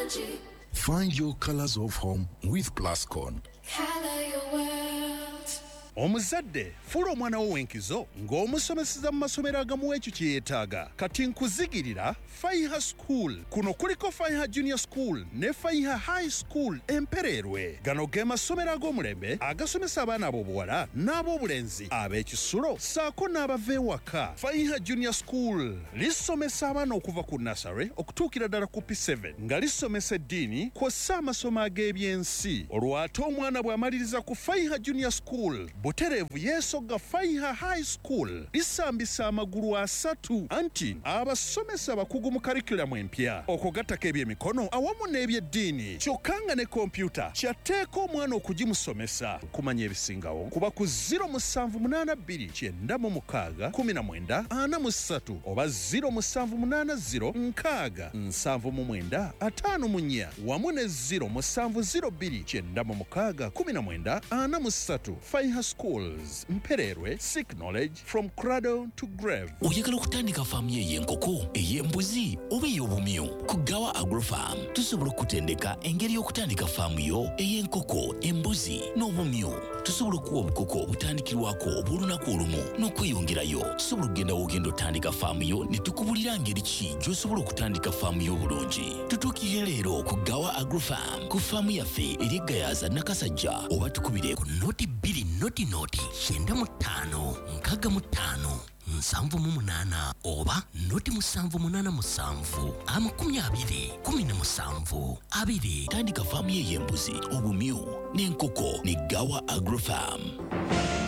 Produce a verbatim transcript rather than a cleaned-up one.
Find your colors of home with Plascon. Color your world. Omuzadde fuula omwana wo w'enkizo ng'omusomeseza mu masomero agamu ekyo kye yeetaaga kati nkuzigirira Faiha School. Kuno kuliko Faiha Junior School ne Faiha High School Empererwe. Gano ge masomero ag'omulembe agasomesa abaana ab'obuwala n'ab'obulenzi ab'ekisulo ssaako n'abava ewaka. Faiha Junior School lisomesa abaana okuva ku nursery okutuukira ddala ku P seven nga lisomesa eddiini kw'ossa amasomo ag'ebyensi. Olwo ate omwana bw'amaliriza ku Faiha Junior School butereevu yeesogga Faiha High School lisambisa amagulu asatu anti abasomesa bakugu mu curriculum empya okugattako ebyemikono awamu n'ebyeddiini kyokka nga ne kompyuta kyateeka omwana okugimusomesa. Kumanya ebisingawo kuba ku zero musanvu munaana bbiri kyenda mu mukaaga kumi na mwenda ana mu ssatu oba zero musanvu munaana zero nkaaga nsanvu mu mwenda ataano mu nnya wamu ne zero musanvu zero bbiri kyenda mu mukaaga kumi na mwenda ana mu ssatu. Faiha Schools Mpererwe, seek knowledge from cradle to grave. Oyagala okutandika faamu ey'enkoko, ey'embuzi oba ey'obumyu? Ku Gawa Agrofarm tusobola okutendeka engeri y'okutandika faamu yo ey'enkoko, embuzi n'obumyu. Tusobola okuwa obukoko obutandikirwako obw'olunaku olumu n'okweyongerayo. Tusobola okugenda w'ogenda otandika faamu yo ne tukubulira ngeri ki gy'osobola okutandika faamu yo obulungi. Tutuukire leero ku Gawa Agrofarm ku faamu yaffe eri Gayaza Nakasajja oba tukubire ku noti bbiri noti noti kyenda mu ttaano nkaaga mu ttaano nsanvu mu munaana oba noti musanvu munaana musanvu amakumi abiri kumi na musanvu abiri. Tandika faamu ye y'embuzi, obumyu n'enkoko ne Gawa Agrofarm.